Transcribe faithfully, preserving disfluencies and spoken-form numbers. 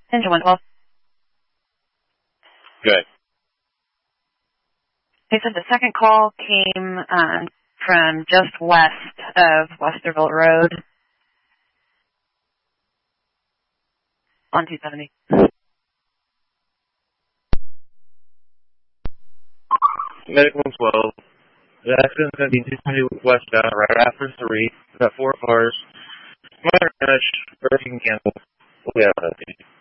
Engine one twelve. Good. They said the second call came um, from just west of Westerville Road on two seventy. Medic one twelve. The accident's going to be two twenty westbound right after three. We've got four cars. Minor damage, or if you can cancel, we'll be out of that.